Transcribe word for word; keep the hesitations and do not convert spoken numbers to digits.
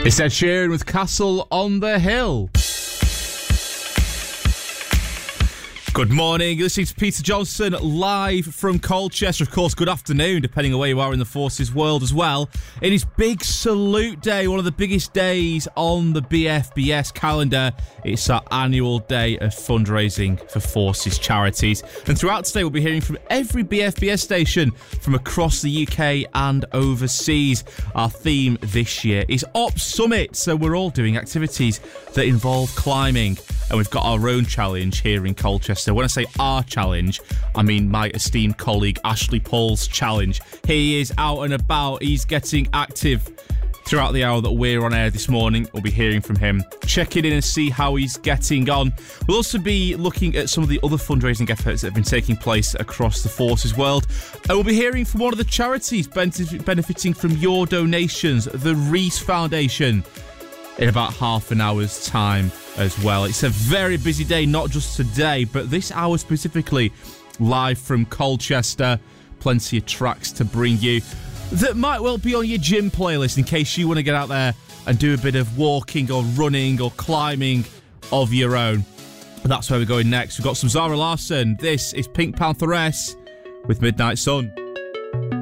It's Ed Sheeran with Castle on the Hill. Good morning, you're listening to Peter Johnson live from Colchester. Of course, good afternoon, depending on where you are in the Forces world as well. It is Big Salute Day, one of the biggest days on the B F B S calendar. It's our annual day of fundraising for Forces charities. And throughout today, we'll be hearing from every B F B S station from across the U K and overseas. Our theme this year is Op Summit, so we're all doing activities that involve climbing. And we've got our own challenge here in Colchester. When I say our challenge, I mean my esteemed colleague Ashley Paul's challenge. He is out and about. He's getting active throughout the hour that we're on air this morning. We'll be hearing from him, checking in and see how he's getting on. We'll also be looking at some of the other fundraising efforts that have been taking place across the Forces world. And we'll be hearing from one of the charities benefiting from your donations, the Reese Foundation, in about half an hour's time as well. It's a very busy day, not just today, but this hour specifically, live from Colchester. Plenty of tracks to bring you that might well be on your gym playlist in case you want to get out there and do a bit of walking or running or climbing of your own. That's where we're going next. We've got some Zara Larsson. This is Pink Pantheress with Midnight Sun.